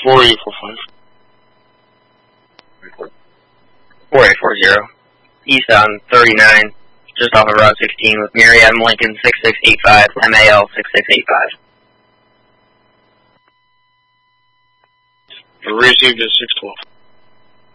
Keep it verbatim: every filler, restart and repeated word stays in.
four eight four five. four eight four zero. East on thirty-nine, just off of Route sixteen with Mary M. Lincoln six six eight five, M A L six six eight five. Received at six twelve.